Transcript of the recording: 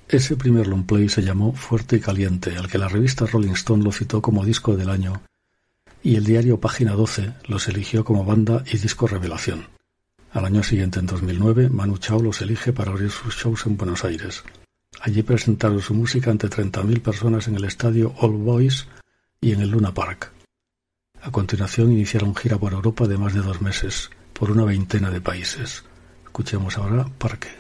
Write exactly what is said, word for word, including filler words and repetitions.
Ese primer longplay se llamó Fuerte y Caliente, al que la revista Rolling Stone lo citó como disco del año y el diario Página doce los eligió como banda y disco revelación. Al año siguiente, en dos mil nueve, Manu Chao los elige para abrir sus shows en Buenos Aires. Allí presentaron su música ante treinta mil personas en el estadio All Boys y en el Luna Park. A continuación iniciaron gira por Europa de más de dos meses, por una veintena de países. Escuchemos ahora Parque.